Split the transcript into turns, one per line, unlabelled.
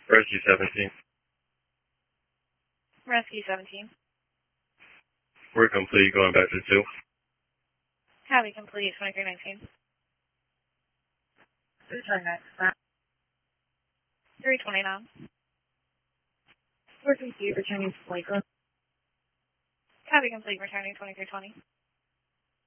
Rescue 17.
Rescue 17.
We're complete, going back to 2.
Copy complete, 2319.
Return next stop.
329.
We're complete, returning to Lakeland.
Copy complete, returning 2320.